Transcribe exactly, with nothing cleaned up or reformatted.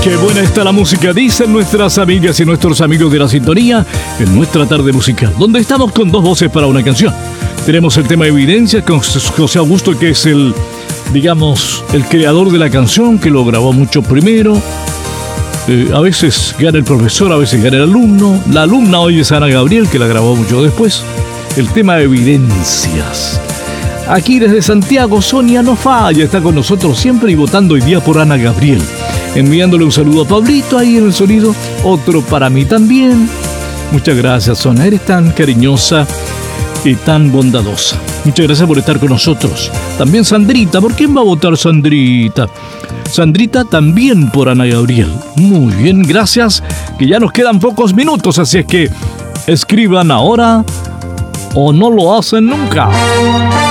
Qué buena está la música, dicen nuestras amigas y nuestros amigos de la sintonía en nuestra tarde musical, donde estamos con dos voces para una canción. Tenemos el tema Evidencia con José Augusto, que es el, digamos, el creador de la canción, que lo grabó mucho primero. Eh, a veces gana el profesor, a veces gana el alumno. La alumna hoy es Ana Gabriel, que la grabó mucho después. El tema Evidencias. Aquí desde Santiago, Sonia no falla, está con nosotros siempre y votando hoy día por Ana Gabriel. Enviándole un saludo a Pablito ahí en el sonido, otro para mí también. Muchas gracias, Sonia, eres tan cariñosa y tan bondadosa. Muchas gracias por estar con nosotros. También Sandrita, ¿por quién va a votar Sandrita? Sandrita también por Ana Gabriel. Muy bien, gracias, que ya nos quedan pocos minutos, así es que escriban ahora o no lo hacen nunca.